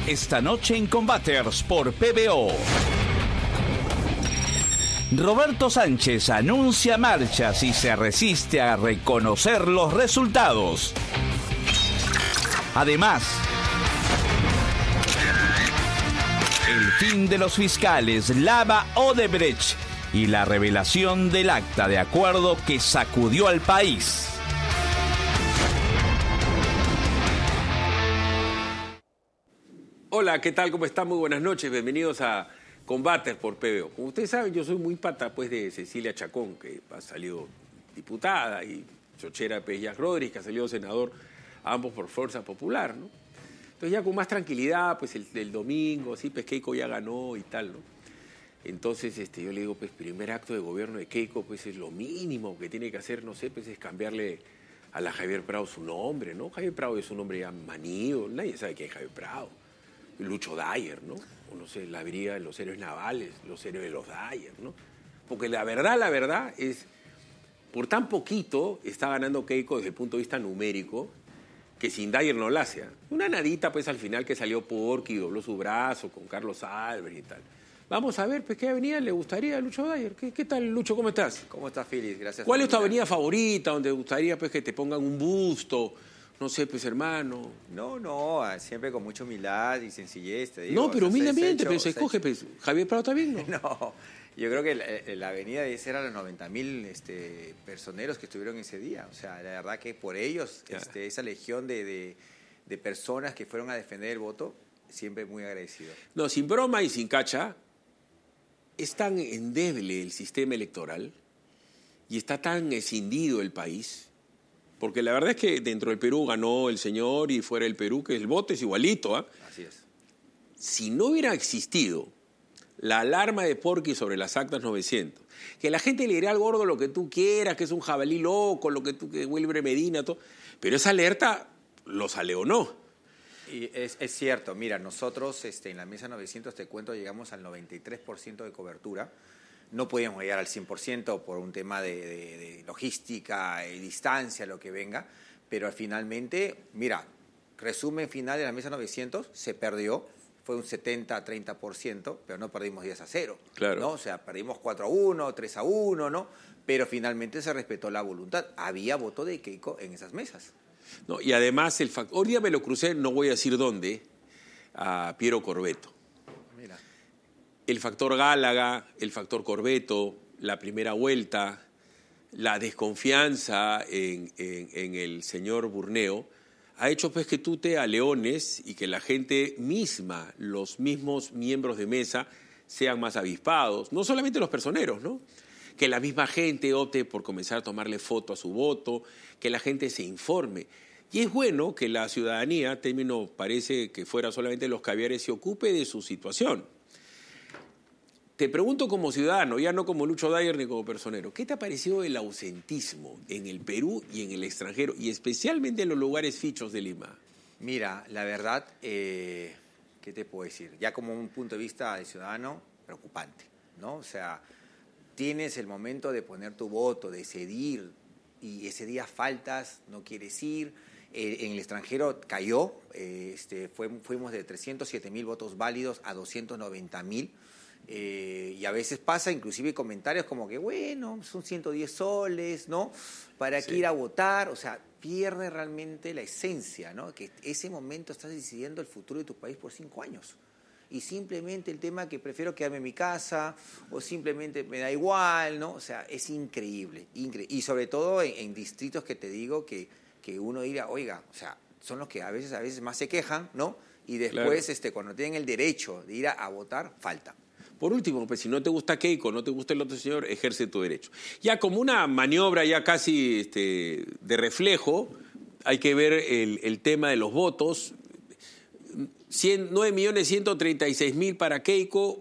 Esta noche en Combaters por PBO. Roberto Sánchez anuncia marchas y se resiste a reconocer los resultados. Además, el fin de los fiscales Lava Odebrecht y la revelación del acta de acuerdo que sacudió al país. Hola, ¿qué tal? ¿Cómo están? Muy buenas noches. Bienvenidos a Combaters por PBO. Como ustedes saben, yo soy muy pata pues, de Cecilia Chacón, que ha salido diputada, y Xochera Pérez Rodríguez, que ha salido senador, ambos por Fuerza Popular, ¿no? Entonces ya con más tranquilidad, pues el domingo, sí, pues Keiko ya ganó y tal, ¿no? Entonces yo le digo, pues primer acto de gobierno de Keiko, pues es lo mínimo que tiene que hacer, no sé, pues es cambiarle a la Javier Prado su nombre, ¿no? Javier Prado es un nombre ya manido, nadie sabe quién es Javier Prado. Lucho Dyer, ¿no? O no sé, la brigada de los héroes navales, los héroes de los Dyer, ¿no? Porque la verdad es, por tan poquito está ganando Keiko desde el punto de vista numérico, que sin Dyer no la hace. Una nadita, pues, al final que salió Porky, dobló su brazo con Carlos Álvarez y tal. Vamos a ver, pues, ¿qué avenida le gustaría a Lucho Dyer? ¿Qué tal, Lucho? ¿Cómo estás? ¿Cómo estás, Félix? Gracias. ¿Cuál es tu avenida favorita, donde te gustaría, pues, que te pongan un busto? No sé, pues, hermano. No, siempre con mucha humildad y sencillez, te digo. No, pero humildemente, pero se escoge, pues, Javier Prado también, ¿no? No, yo creo que la avenida debe ser a los 90.000 personeros que estuvieron ese día. O sea, la verdad que por ellos, esa legión de personas que fueron a defender el voto, siempre muy agradecido. No, sin broma y sin cacha, es tan endeble el sistema electoral y está tan escindido el país. Porque la verdad es que dentro del Perú ganó el señor y fuera del Perú, que el voto es igualito. Así es. Si no hubiera existido la alarma de Porky sobre las actas 900, que la gente le diría al gordo lo que tú quieras, que es un jabalí loco, que Wilber Medina, todo, pero esa alerta los aleonó. Y es cierto, mira, nosotros en la mesa 900, te cuento, llegamos al 93% de cobertura. No podíamos llegar al 100% por un tema de logística y distancia, lo que venga, pero finalmente, mira, resumen final de la mesa 900, se perdió, fue un 70-30%, pero no perdimos 10-0. Claro. ¿No? O sea, perdimos 4-1, 3-1, ¿no? Pero finalmente se respetó la voluntad. Había voto de Keiko en esas mesas. No, y además, hoy día me lo crucé, no voy a decir dónde, a Piero Corbeto. El factor Gálaga, el factor Corbeto, la primera vuelta, la desconfianza en el señor Burneo, ha hecho pues que tú te aleones y que la gente misma, los mismos miembros de mesa, sean más avispados. No solamente los personeros, ¿no? Que la misma gente opte por comenzar a tomarle foto a su voto, que la gente se informe. Y es bueno que la ciudadanía, término parece que fuera solamente los caviares, se ocupe de su situación. Te pregunto como ciudadano, ya no como Lucho Dyer ni como personero, ¿qué te ha parecido el ausentismo en el Perú y en el extranjero, y especialmente en los lugares fichos de Lima? Mira, la verdad, ¿qué te puedo decir? Ya como un punto de vista de ciudadano, preocupante, ¿no? O sea, tienes el momento de poner tu voto, de decidir, y ese día faltas, no quieres ir. En el extranjero cayó, fuimos de 307.000 votos válidos a 290.000. Y a veces pasa inclusive comentarios como que, bueno, son 110 soles, ¿no? ¿Para qué ir a votar? O sea, pierde realmente la esencia, ¿no? Que ese momento estás decidiendo el futuro de tu país por 5 años. Y simplemente el tema que prefiero quedarme en mi casa o simplemente me da igual, ¿no? O sea, es increíble. Y sobre todo en distritos que te digo que uno diga, oiga, o sea, son los que a veces más se quejan, ¿no? Y después, claro, cuando tienen el derecho de ir a votar, falta. Por último, pues si no te gusta Keiko, no te gusta el otro señor, ejerce tu derecho. Ya como una maniobra ya casi de reflejo, hay que ver el tema de los votos. 9.136.000 para Keiko,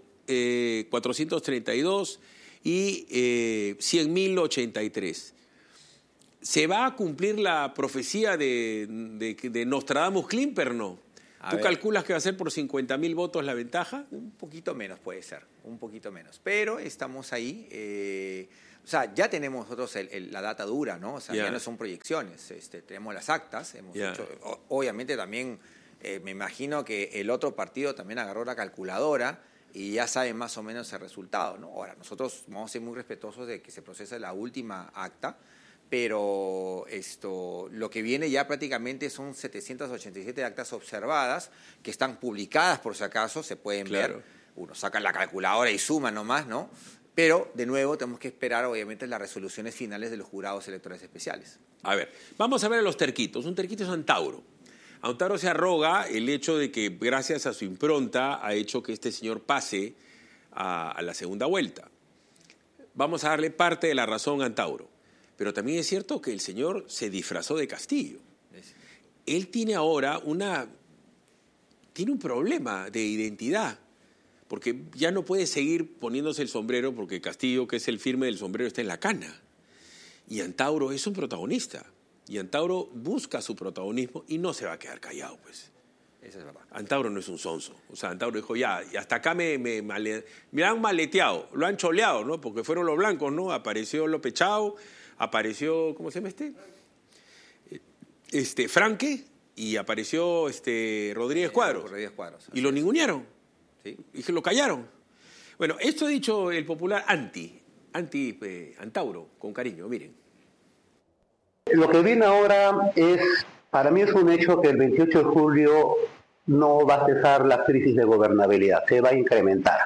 432 y 100.083. ¿Se va a cumplir la profecía de Nostradamus Klimper, no? ¿Tú calculas que va a ser por 50.000 votos la ventaja? Un poquito menos puede ser, un poquito menos. Pero estamos ahí. O sea, ya tenemos nosotros la data dura, ¿no? O sea, ya no son proyecciones. Tenemos las actas, hemos hecho, obviamente también Me imagino que el otro partido también agarró la calculadora y ya saben más o menos el resultado, ¿no? Ahora, nosotros vamos a ser muy respetuosos de que se procese la última acta, pero lo que viene ya prácticamente son 787 actas observadas que están publicadas por si acaso, se pueden ver. Uno saca la calculadora y suma nomás, ¿no? Pero, de nuevo, tenemos que esperar, obviamente, las resoluciones finales de los jurados electorales especiales. A ver, vamos a ver a los terquitos. Un terquito es Antauro. Antauro se arroga el hecho de que, gracias a su impronta, ha hecho que este señor pase a la segunda vuelta. Vamos a darle parte de la razón a Antauro. Pero también es cierto que el señor se disfrazó de Castillo. Él tiene ahora tiene un problema de identidad, porque ya no puede seguir poniéndose el sombrero, porque Castillo, que es el firme del sombrero, está en la cana. Y Antauro es un protagonista. Y Antauro busca su protagonismo y no se va a quedar callado, pues. Eso es verdad. Antauro no es un sonso. O sea, Antauro dijo, ya, y hasta acá me han maleteado, lo han choleado, ¿no? Porque fueron los blancos, ¿no? Apareció López Chao, apareció, ¿cómo se llama Franque, y apareció Rodríguez Cuadros. Rodríguez Cuadros. Y lo ningunearon. Sí. Y que lo callaron. Bueno, esto ha dicho el popular Antauro, con cariño, miren. Lo que viene ahora para mí es un hecho que el 28 de julio no va a cesar la crisis de gobernabilidad, se va a incrementar.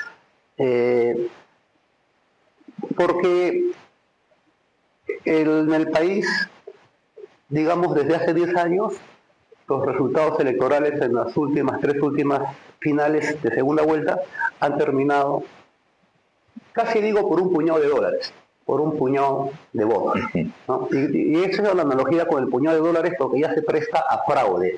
Porque en el país, digamos, desde hace 10 años, los resultados electorales en las tres últimas finales de segunda vuelta han terminado, casi digo, por un puñado de dólares, por un puñado de votos, ¿no? Y esa es la analogía con el puñado de dólares, porque ya se presta a fraude.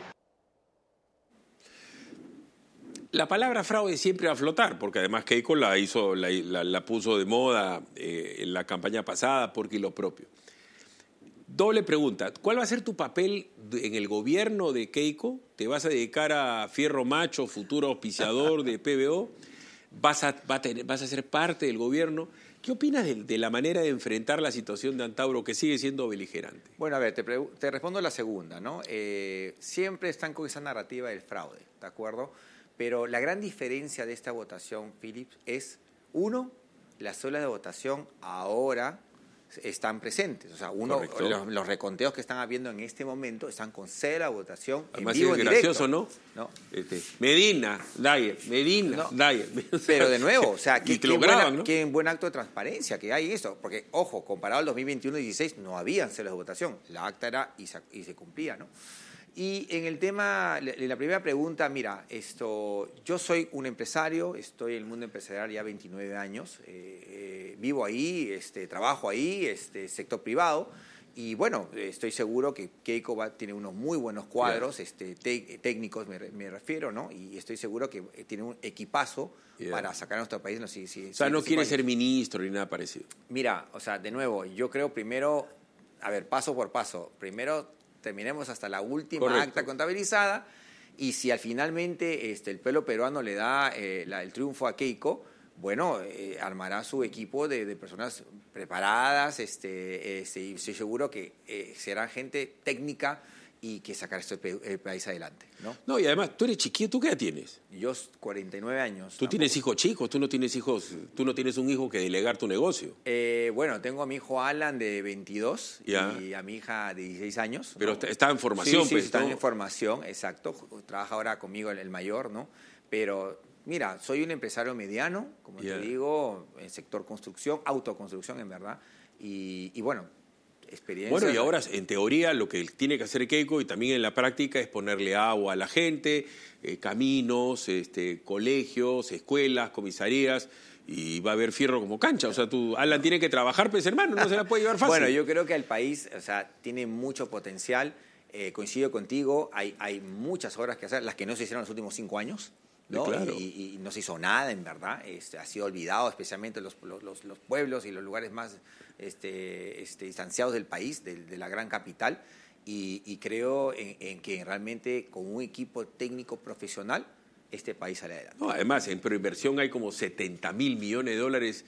La palabra fraude siempre va a flotar, porque además Keiko la puso de moda en la campaña pasada, porque lo propio. Doble pregunta, ¿cuál va a ser tu papel en el gobierno de Keiko? ¿Te vas a dedicar a Fierro Macho, futuro auspiciador de PBO? ¿Vas a ser parte del gobierno? ¿Qué opinas de la manera de enfrentar la situación de Antauro, que sigue siendo beligerante? Bueno, a ver, te respondo la segunda, ¿no? Siempre están con esa narrativa del fraude, ¿de acuerdo? Pero la gran diferencia de esta votación, Philip, es, uno, las células de votación ahora están presentes. O sea, los reconteos que están habiendo en este momento están con cédula de votación además en vivo, es en gracioso, directo. ¿no? Medina, Dyer. Pero de nuevo, o sea, qué buen acto de transparencia que hay en esto. Porque, ojo, comparado al 2021-16 no habían células de votación. La acta era y se cumplía, ¿no? Y en el tema, en la primera pregunta, mira, yo soy un empresario, estoy en el mundo empresarial ya 29 años, vivo ahí, trabajo ahí, sector privado, y bueno, estoy seguro que Keiko tiene unos muy buenos cuadros, técnicos me refiero, ¿no? Y estoy seguro que tiene un equipazo para sacar a nuestro país. O sea, no quiere ser ministro ni nada parecido. Mira, o sea, de nuevo, yo creo primero, a ver, paso por paso, primero terminemos hasta la última acta contabilizada, y si finalmente el pueblo peruano le da el triunfo a Keiko, bueno, armará su equipo de personas preparadas, y estoy seguro que será gente técnica y que sacará el país adelante, ¿no? No, y además, tú eres chiquito, ¿tú qué edad tienes? Yo 49 años. ¿Tú tienes hijos chicos? ¿Tú no tienes hijos? ¿Tú no tienes un hijo que delegar tu negocio? Bueno, tengo a mi hijo Alan de 22 y a mi hija de 16 años. Pero está en formación, sí, pues, está ¿no? en formación, exacto. Trabaja ahora conmigo el mayor, ¿no? Pero, mira, soy un empresario mediano, como te digo, en sector construcción, autoconstrucción, en verdad. Y bueno, experiencia. Bueno, y ahora, en teoría, lo que tiene que hacer Keiko y también en la práctica es ponerle agua a la gente, caminos, colegios, escuelas, comisarías, y va a haber fierro como cancha. O sea, Alan tiene que trabajar, pues, hermano, no se la puede llevar fácil. Bueno, yo creo que el país, o sea, tiene mucho potencial. Coincido contigo, hay muchas obras que hacer, las que no se hicieron en los últimos 5 años. ¿No? Claro. Y no se hizo nada, en verdad. Ha sido olvidado, especialmente los pueblos y los lugares más distanciados del país, de la gran capital. Y creo en que realmente con un equipo técnico profesional este país sale adelante. No, además, en proinversión hay como 70.000 millones de dólares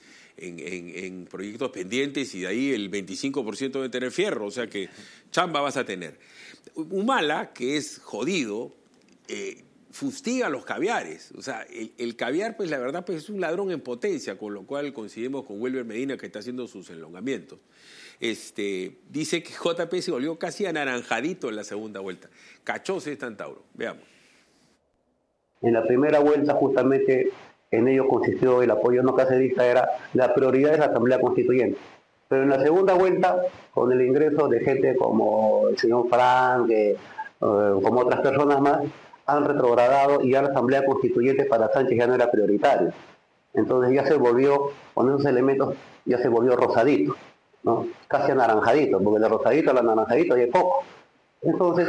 en proyectos pendientes, y de ahí el 25% debe tener fierro. O sea que chamba vas a tener. Humala, que es jodido, fustiga los caviares. O sea, el caviar, pues la verdad, pues es un ladrón en potencia, con lo cual coincidimos con Wilber Medina, que está haciendo sus enlongamientos. Dice que JP se volvió casi anaranjadito en la segunda vuelta. Cachose es Tauro. Veamos. En la primera vuelta, justamente, en ello consistió el apoyo no cacerista, era la prioridad de la Asamblea Constituyente. Pero en la segunda vuelta, con el ingreso de gente como el señor Frank, como otras personas más, han retrogradado y ya la Asamblea Constituyente para Sánchez ya no era prioritaria. Entonces ya se volvió, con esos elementos, ya se volvió rosadito, ¿no? Casi anaranjadito, porque de rosadito al anaranjadito hay poco. Entonces,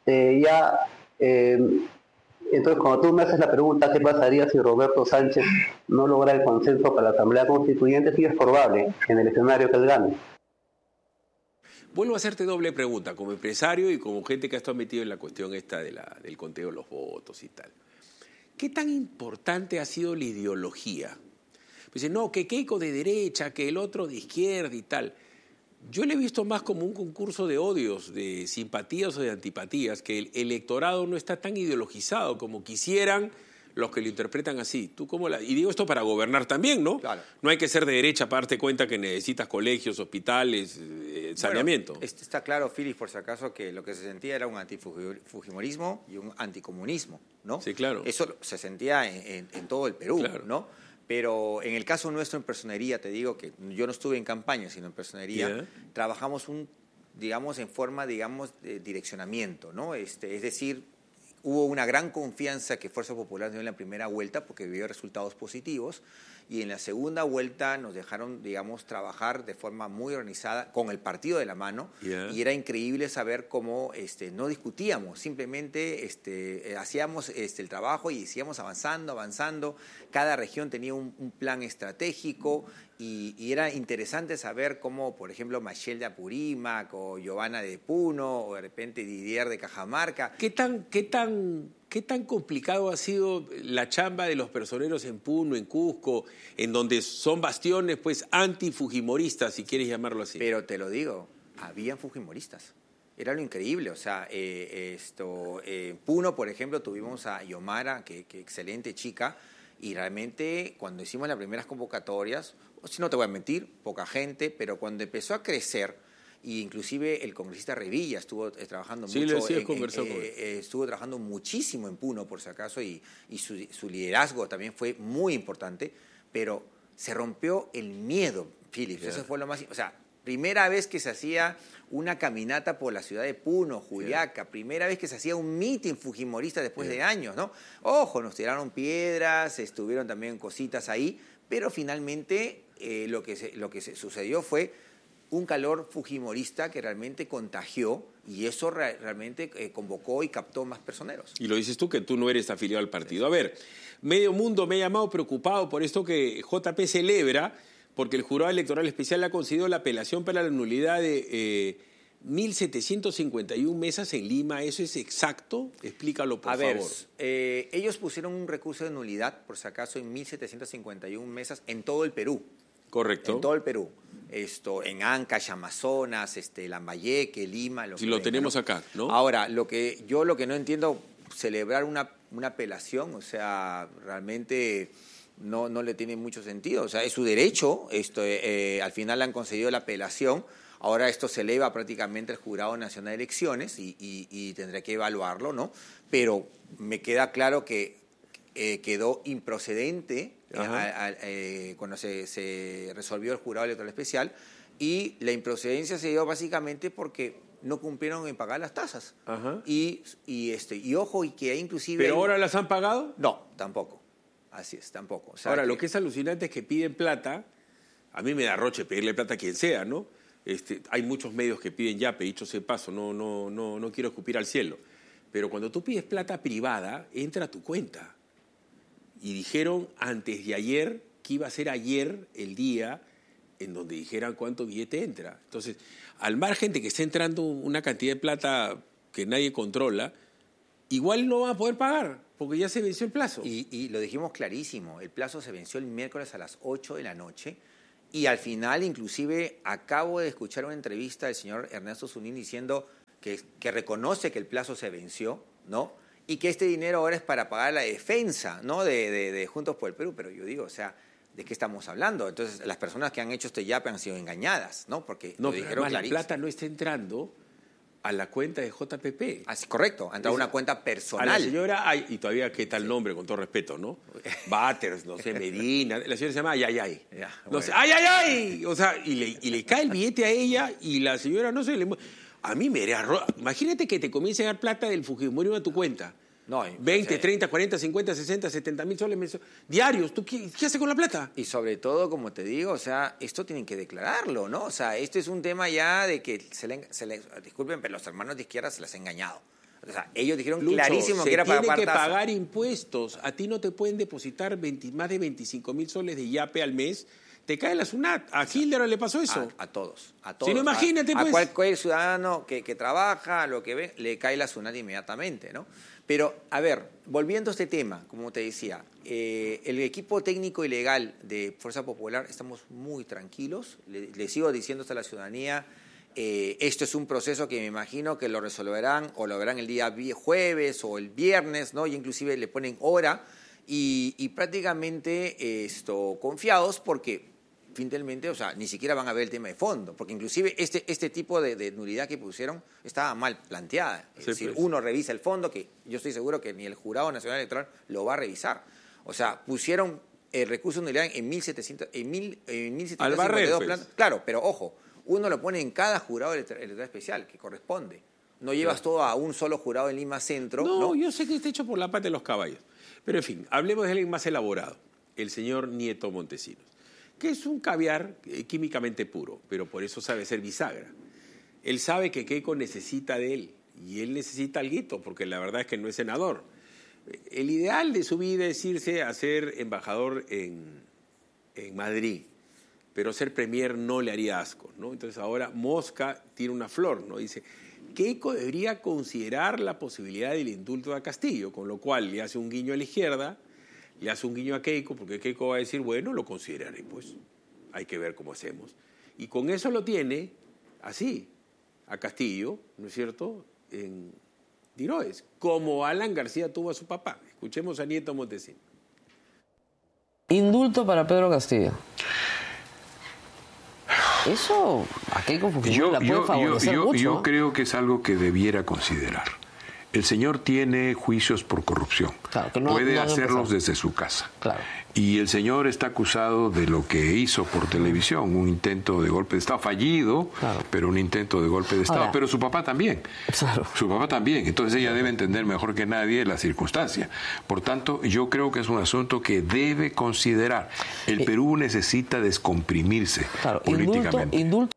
entonces cuando tú me haces la pregunta, ¿qué pasaría si Roberto Sánchez no logra el consenso para la Asamblea Constituyente? Sí es probable, en el escenario que él gane. Vuelvo a hacerte doble pregunta, como empresario y como gente que ha estado metido en la cuestión esta del conteo de los votos y tal. ¿Qué tan importante ha sido la ideología? Pues no, que Keiko de derecha, que el otro de izquierda y tal. Yo le he visto más como un concurso de odios, de simpatías o de antipatías, que el electorado no está tan ideologizado como quisieran los que lo interpretan así. Y digo esto para gobernar también, ¿no? Claro. No hay que ser de derecha para darte cuenta que necesitas colegios, hospitales, saneamiento. Bueno, está claro, Philip, por si acaso, que lo que se sentía era un antifujimorismo y un anticomunismo, ¿no? Sí, claro. Eso se sentía en todo el Perú, claro, ¿no? Pero en el caso nuestro en Personería, te digo que yo no estuve en campaña, sino en Personería, trabajamos en forma de direccionamiento, ¿no? Es decir, hubo una gran confianza que Fuerza Popular dio en la primera vuelta porque vio resultados positivos, y en la segunda vuelta nos dejaron, trabajar de forma muy organizada con el partido de la mano, y era increíble saber cómo no discutíamos, simplemente hacíamos el trabajo y seguíamos avanzando. Cada región tenía un plan estratégico, y era interesante saber cómo, por ejemplo, Machel de Apurímac o Giovanna de Puno o de repente Didier de Cajamarca. ¿Qué tan complicado ha sido la chamba de los personeros en Puno, en Cusco, en donde son bastiones pues antifujimoristas, si quieres llamarlo así? Pero te lo digo, habían fujimoristas. Era lo increíble, o sea, en Puno, por ejemplo, tuvimos a Yomara, que excelente chica, y realmente cuando hicimos las primeras convocatorias, si no te voy a mentir, poca gente, pero cuando empezó a crecer, y inclusive el congresista Revilla estuvo trabajando mucho, estuvo trabajando muchísimo en Puno, por si acaso, y su liderazgo también fue muy importante, pero se rompió el miedo, Philip. Eso fue lo más... O sea, primera vez que se hacía una caminata por la ciudad de Puno, Juliaca, primera vez que se hacía un mitin fujimorista después de años, ¿no? Ojo, nos tiraron piedras, estuvieron también cositas ahí, pero finalmente lo que sucedió fue un calor fujimorista que realmente contagió, y eso realmente convocó y captó más personeros. Y lo dices tú, que tú no eres afiliado al partido. A ver, medio mundo me ha llamado preocupado por esto que JP celebra, porque el Jurado Electoral Especial ha concedido la apelación para la nulidad de 1.751 mesas en Lima. ¿Eso es exacto? Explícalo, por favor. Ellos pusieron un recurso de nulidad, por si acaso, en 1.751 mesas en todo el Perú. Correcto. En todo el Perú. En Ancash, Amazonas, Lambayeque, Lima. Lo tenemos acá, ¿no? Ahora, lo que no entiendo, celebrar una apelación, o sea, realmente no le tiene mucho sentido. O sea, es su derecho, al final le han concedido la apelación. Ahora esto se eleva prácticamente al Jurado Nacional de Elecciones y tendrá que evaluarlo, ¿no? Pero me queda claro que quedó improcedente cuando se resolvió el Jurado Electoral Especial, y la improcedencia se dio básicamente porque no cumplieron en pagar las tasas. Y ojo, y que inclusive... ¿Pero ahora las han pagado? No, tampoco. Así es, tampoco. O sea, ahora, lo que es alucinante es que piden plata. A mí me da roche pedirle plata a quien sea, ¿no? Hay muchos medios que piden yape, dicho sea de paso, no quiero escupir al cielo. Pero cuando tú pides plata privada, entra a tu cuenta. Y dijeron antes de ayer que iba a ser ayer el día en donde dijeran cuánto billete entra. Entonces, al margen de que esté entrando una cantidad de plata que nadie controla, igual no van a poder pagar, porque ya se venció el plazo. Y lo dijimos clarísimo, el plazo se venció el miércoles a las 8 de la noche, y al final, inclusive, acabo de escuchar una entrevista del señor Ernesto Zunín diciendo que reconoce que el plazo se venció, ¿no? y que este dinero ahora es para pagar la defensa, ¿no? de Juntos por el Perú. Pero yo digo, o sea, ¿de qué estamos hablando? Entonces, las personas que han hecho este yape han sido engañadas, ¿no? Porque No, lo pero dijeron además la clarísimo. plata no está entrando a la cuenta de JPP. Así, correcto, ha entrado una cuenta A la personal. señora, y todavía qué tal nombre, con todo respeto, ¿no? Batters, no sé, Medina. La señora se llama Ayayay. Ya, No bueno. sé, ¡Ayayay! O sea, y le cae el billete a ella y la señora no se le... A mí me haría... Imagínate que te comience a dar plata del Fujimorismo a tu cuenta. No, 20, sí. 30, 40, 50, 60, 70 mil soles diarios. ¿Tú qué haces con la plata? Y sobre todo, como te digo, o sea, esto tienen que declararlo, ¿no? O sea, esto es un tema ya de que disculpen, pero los hermanos de izquierda se les ha engañado. O sea, ellos dijeron Lucho, clarísimo se que era para tiene que tasa. pagar impuestos. A ti no te pueden depositar más de 25 mil soles de yape al mes. Te cae la SUNAT. A Hilder le pasó eso. A todos. Si no, imagínate, a pues. cualquier ciudadano que trabaja, lo que ve, le cae la SUNAT inmediatamente, ¿no? Pero, a ver, volviendo a este tema, como te decía, el equipo técnico y legal de Fuerza Popular estamos muy tranquilos. Le sigo diciendo a la ciudadanía, esto es un proceso que me imagino que lo resolverán o lo verán el día jueves o el viernes, ¿no? Y inclusive le ponen hora y prácticamente confiados porque finalmente, o sea, ni siquiera van a ver el tema de fondo, porque inclusive este tipo de nulidad que pusieron estaba mal planteada. Es decir, pues. uno revisa el fondo, que yo estoy seguro que ni el Jurado Nacional Electoral lo va a revisar. O sea, pusieron el recurso de nulidad en 1.752 Al barrer, pues. plantas. Claro, pero ojo, uno lo pone en cada jurado electoral especial que corresponde. No llevas todo a un solo jurado en Lima Centro. No, yo sé que está hecho por la pata de los caballos. Pero en fin, hablemos de alguien más elaborado, el señor Nieto Montesinos, que es un caviar químicamente puro, pero por eso sabe ser bisagra. Él sabe que Keiko necesita de él, y él necesita alguito, porque la verdad es que no es senador. El ideal de su vida es irse a ser embajador en Madrid, pero ser premier no le haría asco, ¿no? Entonces ahora Mosca tiene una flor, ¿no? Dice, Keiko debería considerar la posibilidad del indulto a Castillo, con lo cual le hace un guiño a la izquierda, le hace un guiño a Keiko, porque Keiko va a decir, bueno, lo consideraré, pues, hay que ver cómo hacemos. Y con eso lo tiene así, a Castillo, ¿no es cierto?, en Diroes, como Alan García tuvo a su papá. Escuchemos a Nieto Montesinos. Indulto para Pedro Castillo. Eso a Keiko Fujimori la puede favorecer mucho. Yo creo que es algo que debiera considerar. El señor tiene juicios por corrupción. Claro, que no, puede no hacerlos desde su casa. Claro. Y el señor está acusado de lo que hizo por televisión, un intento de golpe de Estado, fallido, Claro. pero un intento de golpe de Estado. Ahora, pero su papá también. Claro. Su papá también. Entonces ella debe entender mejor que nadie la circunstancia. Por tanto, yo creo que es un asunto que debe considerar. El Perú necesita descomprimirse Claro, políticamente. indulto.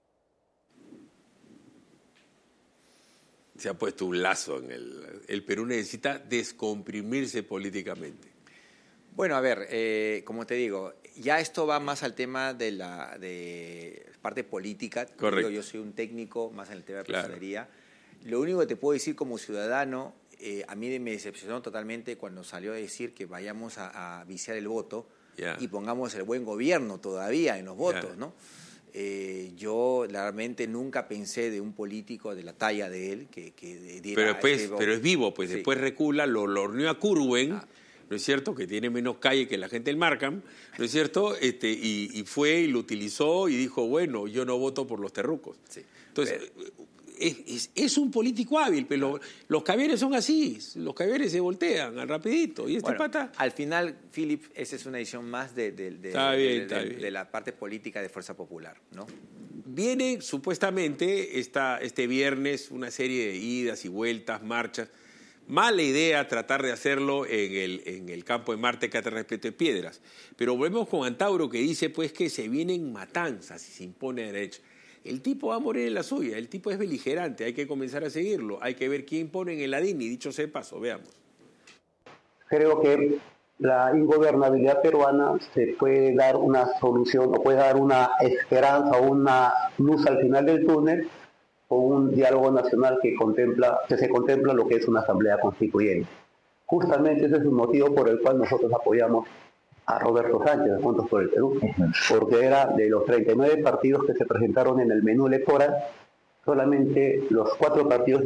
Se ha puesto un lazo en el Perú necesita descomprimirse políticamente. Bueno, a ver, como te digo, ya esto va más al tema de la parte política. Correcto. Yo soy un técnico más en el tema de Claro. personería. Lo único que te puedo decir como ciudadano, a mí me decepcionó totalmente cuando salió a decir que vayamos a viciar el voto Ya. y pongamos el buen gobierno todavía en los votos, Ya. ¿no? Yo realmente nunca pensé de un político de la talla de él que diera Pero, después, ese- pero es vivo, pues Sí. después recula, lo horneó a Curwen, ¿no es cierto?, que tiene menos calle que la gente del Markham, ¿no es cierto?, y fue y lo utilizó y dijo, bueno, yo no voto por los terrucos. Sí. Entonces, es un político hábil, pero los caviares son así, los caviares se voltean al rapidito, y este Bueno, pata... al final, Philip, esa es una edición más de Está bien. de la parte política de Fuerza Popular, ¿no? Viene supuestamente este viernes una serie de idas y vueltas, marchas. Mala idea tratar de hacerlo en el campo de Marte, Cátedra Respeto de Piedras. Pero volvemos con Antauro, que dice pues que se vienen matanzas si se impone derecho. El tipo va a morir en la suya, el tipo es beligerante, hay que comenzar a seguirlo, hay que ver quién pone en el ADINI, dicho sea de paso, veamos. Creo que la ingobernabilidad peruana se puede dar una solución o puede dar una esperanza o una luz al final del túnel con un diálogo nacional que se contempla lo que es una asamblea constituyente. Justamente ese es el motivo por el cual nosotros apoyamos a Roberto Sánchez, Juntos por el Perú, porque era de los 39 partidos que se presentaron en el menú electoral, solamente los 4 partidos